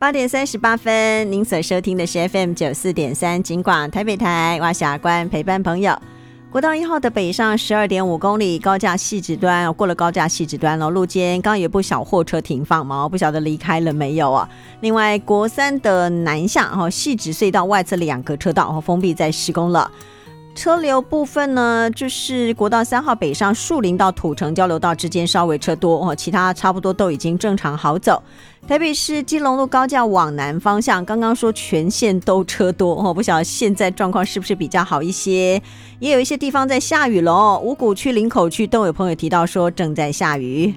8点38分，您所收听的是 FM94.3 警广台北台蛙峡关陪伴朋友。国道1号的北上12.5公里，高架汐止端过了高架汐止端了，路肩刚有一部小货车停放嘛，不晓得离开了没有啊？另外国3的南下汐止隧道外侧2个车道封闭在施工了。车流部分呢，就是国道3号北上树林到土城交流道之间稍微车多其他差不多都已经正常好走。台北市基隆路高架往南方向，刚刚说全线都车多不晓得现在状况是不是比较好一些？也有一些地方在下雨了五股区、林口区都有朋友提到说正在下雨。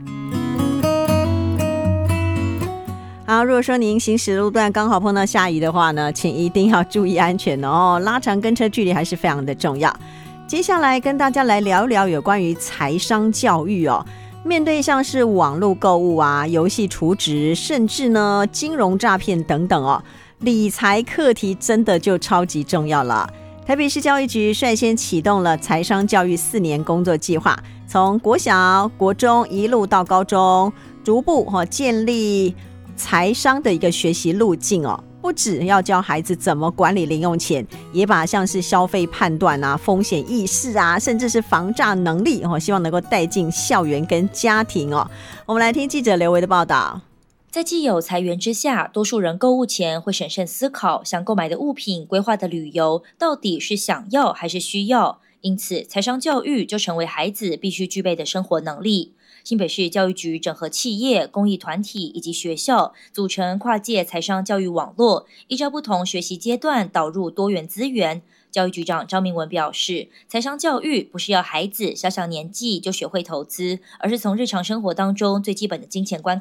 好，如果说您行驶路段刚好碰到下雨的话呢，请一定要注意安全拉长跟车距离还是非常的重要。接下来跟大家来聊一聊有关于财商教育面对像是网络购物啊、游戏储值，甚至呢金融诈骗等等理财课题真的就超级重要了。台北市教育局率先启动了财商教育4年工作计划，从国小、国中一路到高中，逐步建立财商的一个学习路径不只要教孩子怎么管理零用钱，也把像是消费判断啊、风险意识啊，甚至是防诈能力希望能够带进校园跟家庭我们来听记者刘维的报道。 在既有财源之下，多数人购物前会审慎思考，想购买的物品、规划的旅游到底是想要还是需要，因此财商教育就成为孩子必须具备的生活能力。新北市教育局整合企业、公益团体以及学校，组成跨界财商教育网络，依照不同学习阶段导入多元资源。教育局长张明文表示，财商教育不是要孩子小小年纪就学会投资，而是从日常生活当中最基本的金钱观